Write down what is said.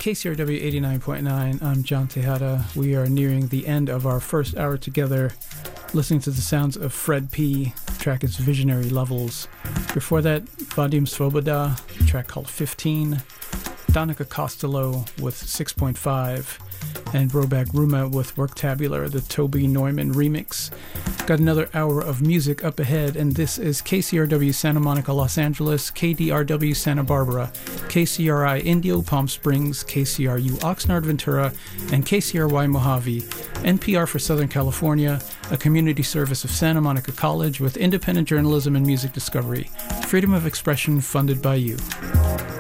KCRW 89.9. I'm John Tejada. We are nearing the end of our first hour together, listening to the sounds of Fred P. The track is Visionary Levels. Before that, Vadim Svoboda, a track called 15. Danica Costello with 6.5. And Robak Ruma with Worktabular, the Toby Neumann remix. Got another hour of music up ahead, and this is KCRW Santa Monica, Los Angeles, KDRW Santa Barbara, KCRI Indio Palm Springs, KCRU Oxnard Ventura, and KCRY Mojave. NPR for Southern California, a community service of Santa Monica College with independent journalism and music discovery. Freedom of expression funded by you.